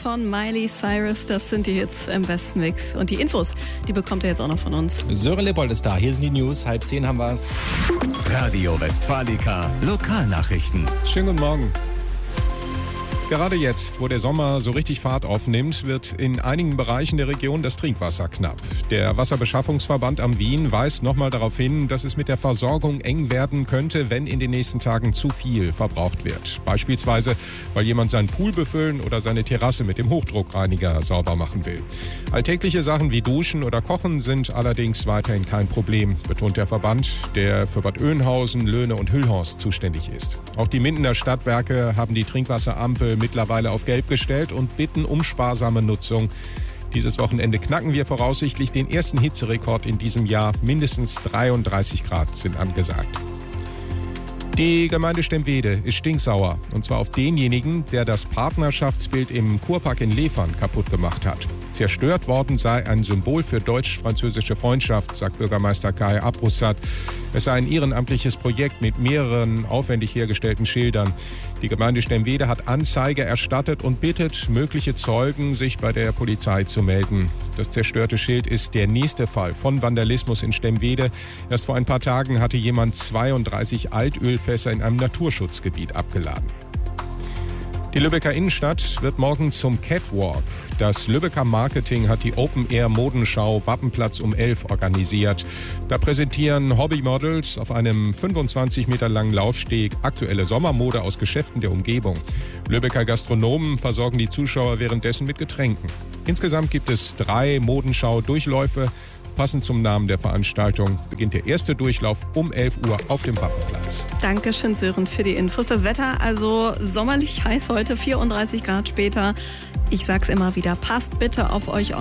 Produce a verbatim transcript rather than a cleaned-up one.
von Miley Cyrus. Das sind die Hits im Westmix. Und die Infos, die bekommt ihr jetzt auch noch von uns. Sören Lippold ist da. Hier sind die News. Halb zehn haben wir es. Radio Westfalica Lokalnachrichten. Schönen guten Morgen. Gerade jetzt, wo der Sommer so richtig Fahrt aufnimmt, wird in einigen Bereichen der Region das Trinkwasser knapp. Der Wasserbeschaffungsverband am Wien weist nochmal darauf hin, dass es mit der Versorgung eng werden könnte, wenn in den nächsten Tagen zu viel verbraucht wird. Beispielsweise, weil jemand seinen Pool befüllen oder seine Terrasse mit dem Hochdruckreiniger sauber machen will. Alltägliche Sachen wie Duschen oder Kochen sind allerdings weiterhin kein Problem, betont der Verband, der für Bad Oeynhausen, Löhne und Hüllhorst zuständig ist. Auch die Mindener Stadtwerke haben die Trinkwasserampel mittlerweile auf Gelb gestellt und bitten um sparsame Nutzung. Dieses Wochenende knacken wir voraussichtlich den ersten Hitzerekord in diesem Jahr. Mindestens dreiunddreißig Grad sind angesagt. Die Gemeinde Stemwede ist stinksauer. Und zwar auf denjenigen, der das Partnerschaftsbild im Kurpark in Lefern kaputt gemacht hat. Zerstört worden sei ein Symbol für deutsch-französische Freundschaft, sagt Bürgermeister Kai Abrussat. Es sei ein ehrenamtliches Projekt mit mehreren aufwendig hergestellten Schildern. Die Gemeinde Stemwede hat Anzeige erstattet und bittet mögliche Zeugen, sich bei der Polizei zu melden. Das zerstörte Schild ist der nächste Fall von Vandalismus in Stemwede. Erst vor ein paar Tagen hatte jemand zweiunddreißig Altölfässer in einem Naturschutzgebiet abgeladen. Die Lübecker Innenstadt wird morgen zum Catwalk. Das Lübecker Marketing hat die Open-Air-Modenschau Wappenplatz um elf organisiert. Da präsentieren Hobbymodels auf einem fünfundzwanzig Meter langen Laufsteg aktuelle Sommermode aus Geschäften der Umgebung. Lübecker Gastronomen versorgen die Zuschauer währenddessen mit Getränken. Insgesamt gibt es drei Modenschau-Durchläufe. Passend zum Namen der Veranstaltung beginnt der erste Durchlauf um elf Uhr auf dem Wappenplatz. Dankeschön, Sören, für die Infos. Das Wetter also sommerlich heiß heute, vierunddreißig Grad später. Ich sag's immer wieder, passt bitte auf euch auf.